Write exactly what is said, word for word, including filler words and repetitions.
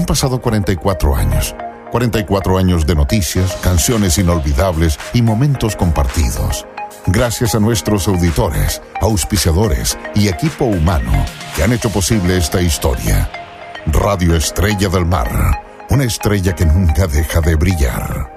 Han pasado cuarenta y cuatro años. cuarenta y cuatro años de noticias, canciones inolvidables y momentos compartidos. Gracias a nuestros auditores, auspiciadores y equipo humano que han hecho posible esta historia. Radio Estrella del Mar, una estrella que nunca deja de brillar.